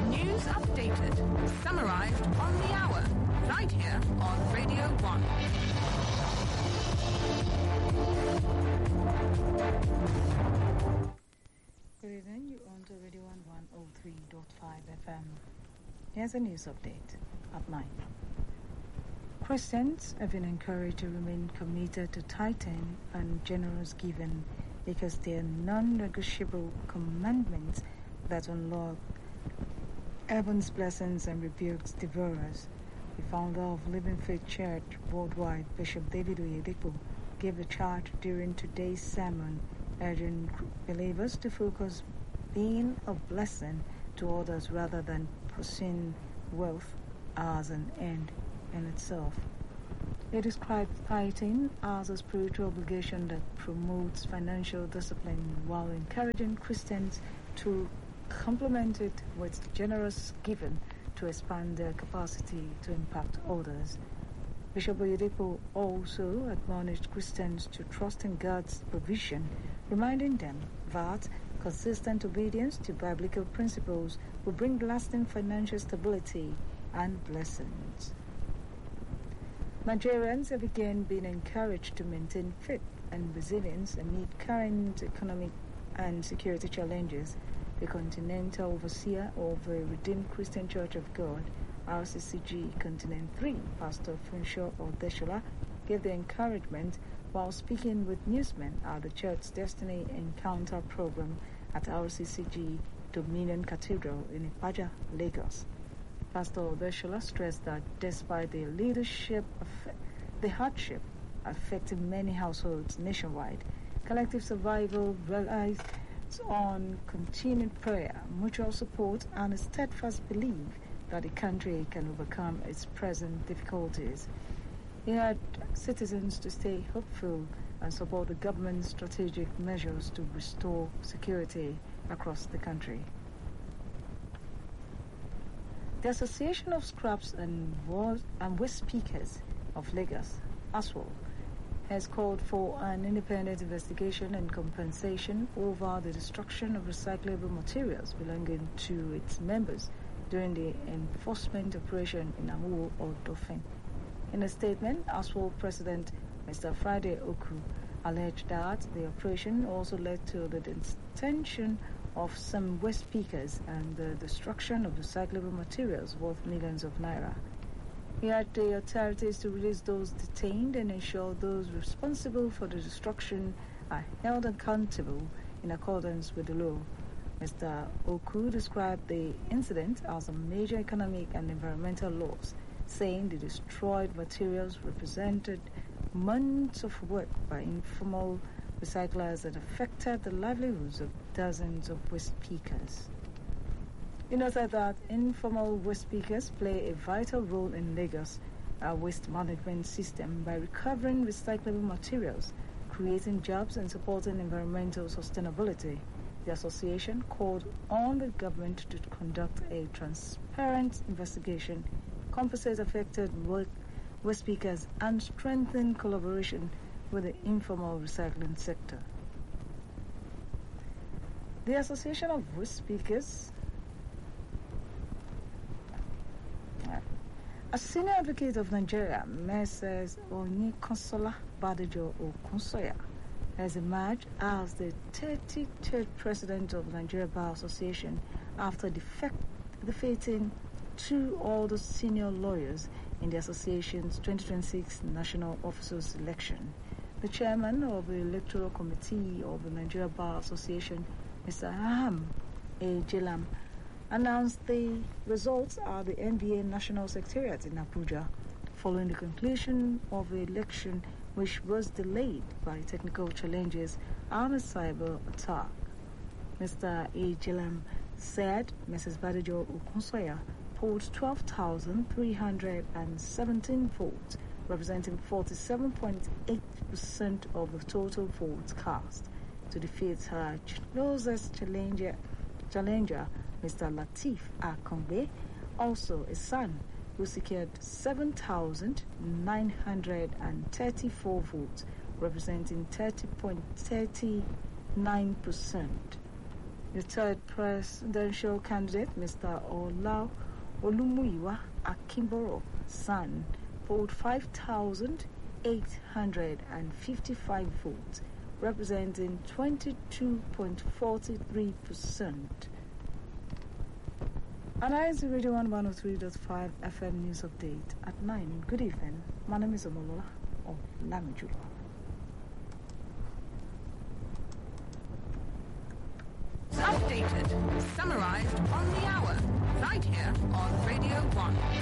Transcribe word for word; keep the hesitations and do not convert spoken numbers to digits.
News updated, summarized on the hour, right here on Radio one. Good evening, you're on to Radio one one oh three point five F M. Here's a news update at nine. Christians have been encouraged to remain committed to tithing and generous giving because they are non-negotiable commandments that unlock heaven's blessings and rebukes devourers. The founder of Living Faith Church Worldwide, Bishop David Oyedepo, gave the charge during today's sermon, urging believers to focus being a blessing to others rather than pursuing wealth as an end in itself. He described tithing as a spiritual obligation that promotes financial discipline while encouraging Christians to complement it with generous giving to expand their capacity to impact others. Bishop Oyedepo also admonished Christians to trust in God's provision, reminding them that consistent obedience to biblical principles will bring lasting financial stability and blessings. Nigerians have again been encouraged to maintain faith and resilience amid current economic and security challenges. The Continental Overseer of the Redeemed Christian Church of God, R C C G Continent three, Pastor Funsho Odeshola, gave the encouragement while speaking with newsmen at the Church Destiny Encounter program at R C C G Dominion Cathedral in Ipaja, Lagos. Pastor Odeshola stressed that despite the leadership, the hardship affecting many households nationwide, collective survival relies on continued prayer, mutual support, and a steadfast belief that the country can overcome its present difficulties. He urged citizens to stay hopeful and support the government's strategic measures to restore security across the country. The Association of Scraps and, War- and Waste Pickers of Lagos, ASWAL, has called for an independent investigation and compensation over the destruction of recyclable materials belonging to its members during the enforcement operation in Amuwo or Dauphin. In a statement, ASWAL President Mister Friday Oku alleged that the operation also led to the detention of some waste pickers and the destruction of recyclable materials worth millions of naira. He urged the authorities to release those detained and ensure those responsible for the destruction are held accountable in accordance with the law. Mister Oku described the incident as a major economic and environmental loss, saying the destroyed materials represented months of work by informal recyclers that affected the livelihoods of dozens of waste pickers. He noted that informal waste pickers play a vital role in Lagos' uh, waste management system by recovering recyclable materials, creating jobs and supporting environmental sustainability. The association called on the government to conduct a transparent investigation, compensate affected work, waste pickers, and strengthen collaboration with the informal recycling sector. The Association of Waste Pickers, a senior advocate of Nigeria, Missus Onyinkansola Badejo Okunsoya, has emerged as the thirty-third president of the Nigeria Bar Association after defect, defeating two older senior lawyers in the association's twenty twenty-six National Officers Election. The chairman of the Electoral Committee of the Nigeria Bar Association, Mister Aham A. Jelam, announced the results at the N B A National Secretariat in Abuja following the conclusion of the election, which was delayed by technical challenges and a cyber attack. Mister A. Jelam said Missus Badejo Okunsoya polled twelve thousand three hundred seventeen votes, representing forty-seven point eight percent of the total votes cast, to defeat her closest challenger, challenger Mister Lateef Akongbe, also a son, who secured seven thousand nine hundred thirty-four votes, representing thirty point three nine percent. The third presidential candidate, Mister Ola Olumuyiwa Akimboro, son, polled five thousand eight hundred fifty-five votes, representing twenty-two point four three percent. And I is the Radio one one oh three point five F M News Update at nine. Good evening. My name is Omolola or Lamijulo. Updated, summarized on the hour, right here on Radio one.